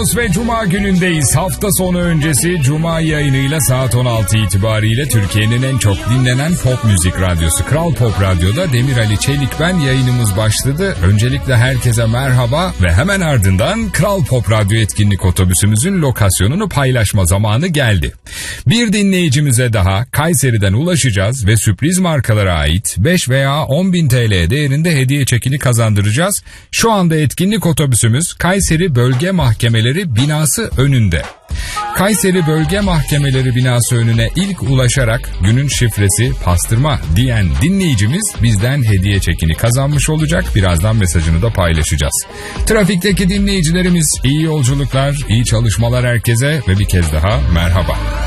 Ve Cuma günündeyiz. Hafta sonu öncesi Cuma yayınıyla saat 16 itibariyle Türkiye'nin en çok dinlenen pop müzik radyosu Kral Pop Radyo'da Demir Ali Çelik ben yayınımız başladı. Öncelikle herkese merhaba ve hemen ardından Kral Pop Radyo etkinlik otobüsümüzün lokasyonunu paylaşma zamanı geldi. Bir dinleyicimize daha Kayseri'den ulaşacağız ve sürpriz markalara ait 5 veya 10 bin TL değerinde hediye çekini kazandıracağız. Şu anda etkinlik otobüsümüz Kayseri Bölge Mahkemeleri binası önünde. Kayseri Bölge Mahkemeleri binası önüne ilk ulaşarak günün şifresi pastırma diyen dinleyicimiz bizden hediye çekini kazanmış olacak. Birazdan mesajını da paylaşacağız. Trafikteki dinleyicilerimiz iyi yolculuklar, iyi çalışmalar herkese ve bir kez daha merhaba.